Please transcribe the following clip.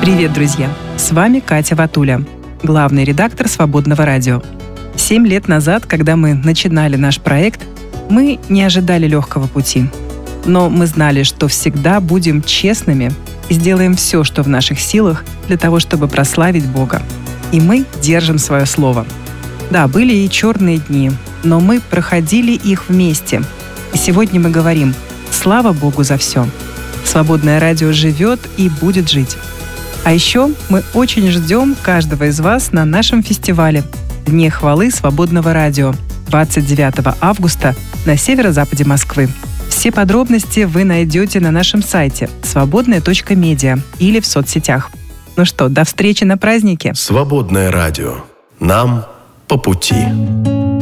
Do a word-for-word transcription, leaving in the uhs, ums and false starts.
Привет, друзья! С вами Катя Ватуля, главный редактор «Свободного радио». Семь лет назад, когда мы начинали наш проект, мы не ожидали легкого пути. Но мы знали, что всегда будем честными и сделаем все, что в наших силах, для того, чтобы прославить Бога. И мы держим свое слово. Да, были и черные дни, но мы проходили их вместе. И сегодня мы говорим: слава Богу за все. Свободное радио живет и будет жить. А еще мы очень ждем каждого из вас на нашем фестивале «Дне хвалы Свободного радио» двадцать девятого августа на северо-западе Москвы. Все подробности вы найдете на нашем сайте свободная точка медиа или в соцсетях. Ну что, до встречи на празднике. Свободное радио. Нам по пути.